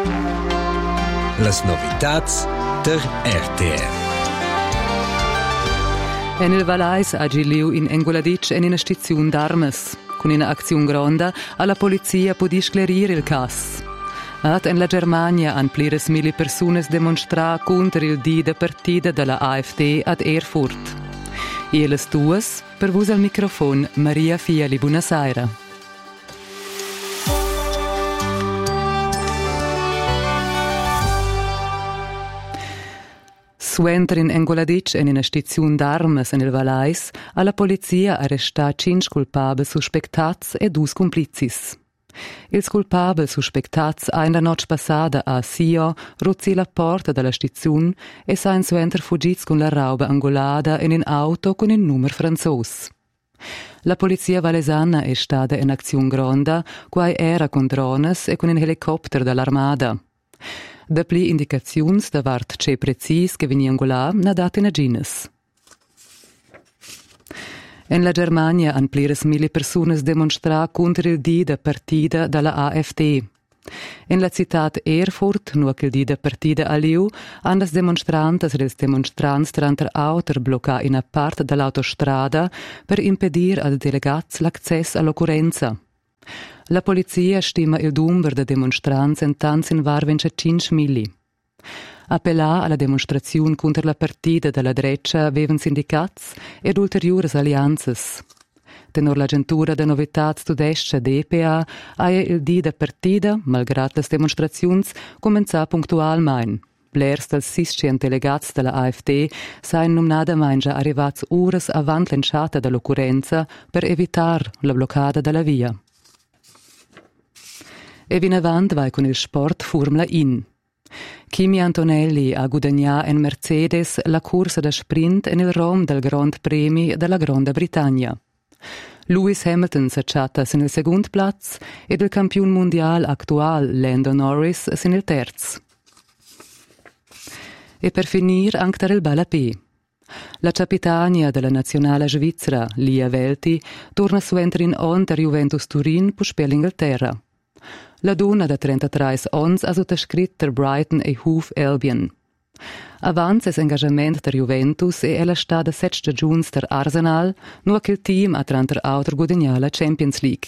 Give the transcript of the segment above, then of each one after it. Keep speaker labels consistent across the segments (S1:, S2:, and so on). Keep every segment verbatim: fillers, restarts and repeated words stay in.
S1: Las novitats der R T R.
S2: En il Valais agiliu in Engoladic en in stazione d'armes. Con una azione grande, alla polizia può sclerire il caso. Ad en la Germania han plires mille persone demonstra contro il di de partita della A F D ad Erfurt. E le tuas, per vos al microfono, Maria Fiali, buonasera. Suenter in Engoladic en in una stazione d'armes en il Valais, alla polizia arresta cinque culpabili suspectats e dus complicis. Ils culpabili suspectats han la notte passada a Sio ruzzi la porta della stazione e sain suenter fuggits con la rauba angolada in un auto con un numero franzos. La polizia valesana è stata in azione grande, quai era con drones e con un helicopter dall'armada. Da pli indicazioni da vart c'è precis che veni angolà na data in agines. En la Germania han plires mille persone demonstra contro il di da partita dalla A F D. En la città Erfurt, nu che il di da partita a Liu, han las demonstrantes e les demonstrants tranter auter blocca in a part dall'autostrada per impedir ad delegats l'access all'occorrenza. La polizia stima il numero de demonstrants en tants in var venticinque milli. Appellà alla demonstrazione contro la partita della Dreccia avevan sindicats ed ulteriores allianzas. Tenor l'agentura de novitats tudescia D P A aia il di da partida, malgrat las demonstraziuns, començà punctualmein. Blers dels siscient delegats della A F D sain numnadamein già arrivats ures avant l'enxata dell'occorrenza per evitar la bloccada della via. E vin avant vai con il sport Formula uno. Kimi Antonelli ha guadagnato in Mercedes la corsa da sprint nel Rom del Grand Premi della Grande Britannia. Lewis Hamilton s'acciatta sin il secondo platz ed il campione mondiale attuale Lando Norris sin il terzo. E per finire anche il Balapé. La capitania della nazionale svizzera, Lia Welti, torna suentra in on der Juventus Turin per l'Inghilterra. La donna da trentatré ans ha sottoscritto der Brighton e Hove Albion. Avanz es engagement der Juventus e ella sta da sette stagiuns der Arsenal, nu che il team ha tranter auter guadagnato la Champions League.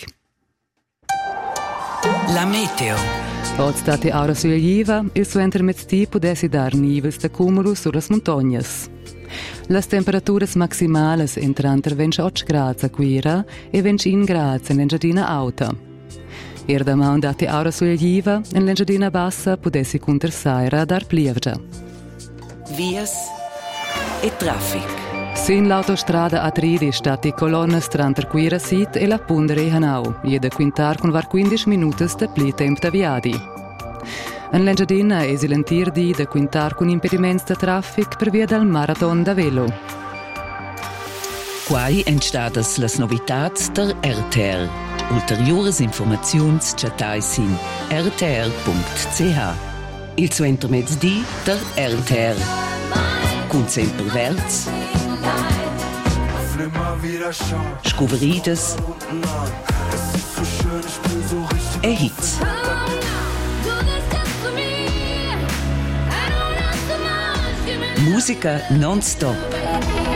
S3: La meteo.
S2: Od state aura suglieva, il suo intermezzi potessi dar nivels de cumulus sur las montagnas. Las temperaturas maximales entran tra ventotto gradi a Quira e ventuno gradi in l'Engiadina Alta. Er da man dati aura suglieva, in l'Engiadina Bassa potessi contersaira dar plievgia.
S3: Vias e traffic.
S2: Sin l'autostrada A tredici stati colonne tranter Quira Sit e la Pundere Hanau, jede quintar con var quindici minuti da pli temp da viadi. In l'Engiadina è silentir di da quintar con impediments da traffic per via del marathon da velo.
S3: Quai entstadas las novitats der R T R. Ulteriores informaziuns chatais in r t r punct c h. Il suo intermezzi der R T R. Con sempre verts. Scuverides. E hits. Musica non-stop.